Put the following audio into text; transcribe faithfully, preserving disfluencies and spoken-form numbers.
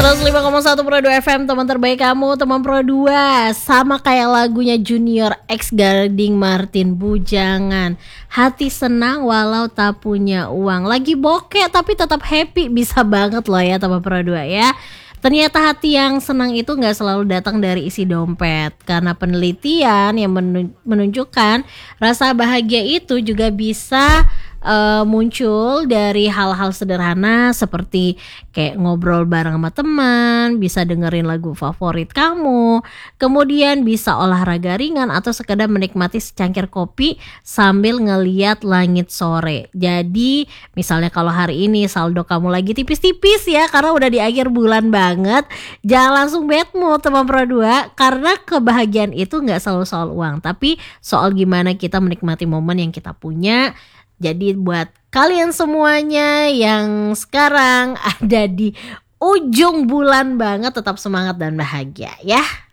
seratus lima koma satu Pro dua F M, teman terbaik kamu, teman Pro dua. Sama kayak lagunya Junior X Gading Martin, Bujangan. Hati senang walau tak punya uang. Lagi bokeh tapi tetap happy, bisa banget loh ya teman Pro dua ya. Ternyata hati yang senang itu gak selalu datang dari isi dompet. Karena penelitian yang menunjukkan rasa bahagia itu juga bisa Uh, muncul dari hal-hal sederhana seperti kayak ngobrol bareng sama teman, bisa dengerin lagu favorit kamu, kemudian bisa olahraga ringan atau sekedar menikmati secangkir kopi sambil ngeliat langit sore. Jadi misalnya kalau hari ini saldo kamu lagi tipis-tipis ya karena udah di akhir bulan banget, jangan langsung bad mood teman Pro dua, karena kebahagiaan itu gak selalu soal uang, tapi soal gimana kita menikmati momen yang kita punya. Jadi buat kalian semuanya yang sekarang ada di ujung bulan banget, tetap semangat dan bahagia ya.